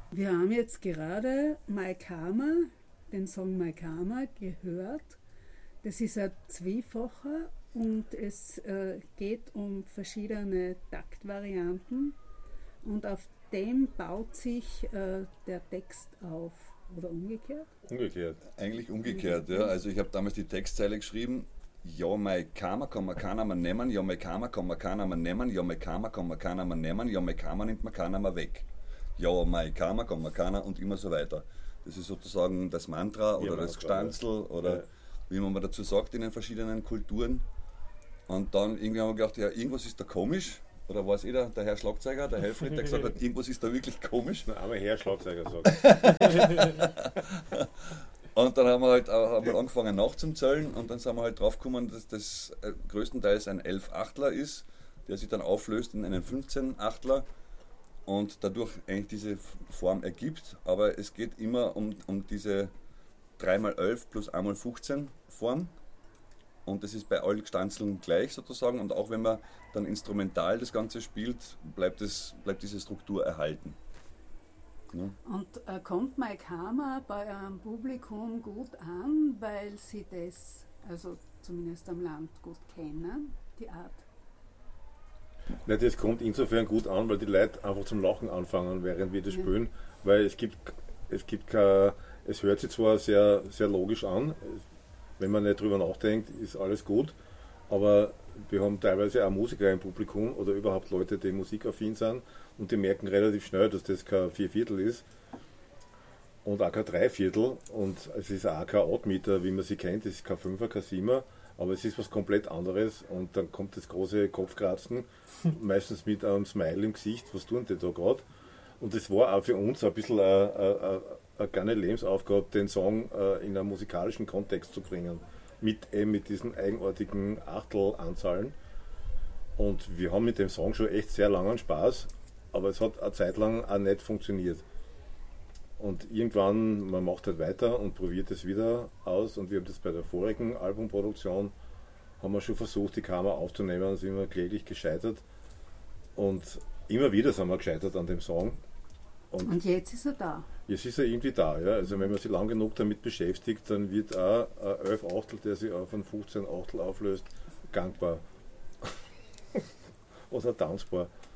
Wir haben jetzt gerade My Karma, den Song My Karma gehört. Das ist ein Zweifacher und es geht um verschiedene Taktvarianten und auf dem baut sich der Text auf. Oder umgekehrt? Umgekehrt. Eigentlich umgekehrt, ja. Also ich habe damals die Textzeile geschrieben, ja, mein Karma kann man keiner mehr nehmen, ja, mein Karma kann man keiner mehr nehmen, ja, mein Karma kann man keiner mehr nehmen, ja, mein Karma nimmt man keiner mehr weg. Ja, mein Karma kann man keiner und immer so weiter. Das ist sozusagen das Mantra oder das Gestanzel oder wie man dazu sagt in den verschiedenen Kulturen. Und dann irgendwie haben wir gedacht, ja, irgendwas ist da komisch. Oder war es der Herr Schlagzeuger, der Helfried, der gesagt hat, irgendwas ist da wirklich komisch. Na, einmal Herr Schlagzeuger sagt. Und dann haben wir halt angefangen nachzuzählen und dann sind wir halt drauf gekommen, dass das größtenteils ein 11-Achtler ist, der sich dann auflöst in einen 15-Achtler und dadurch eigentlich diese Form ergibt. Aber es geht immer um diese 3x11 plus 1x15 Form. Und das ist bei allen Gestanzeln gleich sozusagen. Und auch wenn man dann instrumental das Ganze spielt, bleibt diese Struktur erhalten. Ja. Und kommt My Karma bei einem Publikum gut an, weil sie das, also zumindest am Land, gut kennen, die Art? Nein, das kommt insofern gut an, weil die Leute einfach zum Lachen anfangen, während wir das spielen. Weil es hört sich zwar sehr, sehr logisch an, wenn man nicht drüber nachdenkt, ist alles gut, aber wir haben teilweise auch Musiker im Publikum oder überhaupt Leute, die musikaffin sind und die merken relativ schnell, dass das kein Vierviertel ist und auch kein Dreiviertel und es ist auch kein Oddmeter, wie man sie kennt, es ist kein Fünfer, kein Siebener, aber es ist was komplett anderes und dann kommt das große Kopfkratzen, meistens mit einem Smile im Gesicht, was tun die da gerade? Und es war auch für uns ein bisschen eine kleine Lebensaufgabe, den Song in einen musikalischen Kontext zu bringen. Mit diesen eigenartigen Achtelanzahlen. Und wir haben mit dem Song schon echt sehr langen Spaß, aber es hat eine Zeit lang auch nicht funktioniert. Und irgendwann, man macht halt weiter und probiert es wieder aus. Und wir haben das bei der vorigen Albumproduktion, haben wir schon versucht, die Kamera aufzunehmen, sind wir kläglich gescheitert. Und immer wieder sind wir gescheitert an dem Song. Und jetzt ist er da. Jetzt ist er irgendwie da. Ja? Also wenn man sich lang genug damit beschäftigt, dann wird auch ein 11 Achtel, der sich auf ein 15 Achtel auflöst, gangbar. Oder tanzbar.